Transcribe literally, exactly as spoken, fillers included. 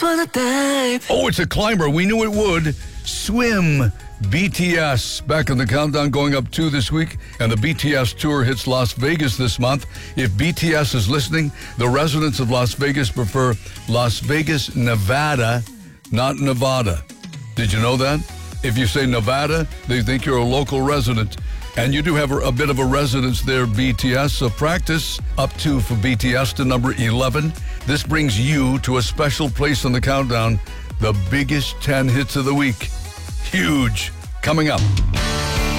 wanna dive. Oh, it's a climber. We knew it would. Swim. B T S back in the countdown, going up two this week, and the B T S tour hits Las Vegas this month. If B T S is listening, the residents of Las Vegas prefer Las Vegas, Nevada, not Nevada. Did you know that? If you say Nevada, they think you're a local resident. And you do have a, a bit of a residence there, B T S, so practice. Up two for B T S to number eleven. This brings you to a special place on the countdown, the biggest ten hits of the week. Huge. Coming up.